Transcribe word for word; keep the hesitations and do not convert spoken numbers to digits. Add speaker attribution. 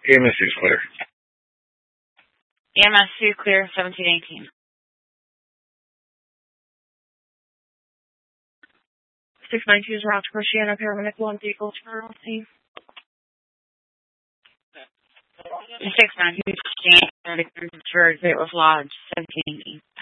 Speaker 1: E M S two is clear.
Speaker 2: E M S two clear, seventeen eighteen.
Speaker 3: six nine two is route to Christiana, paramedic one, vehicles for scene.
Speaker 2: six nine two, for Exit with Lodge, seventeen eighteen.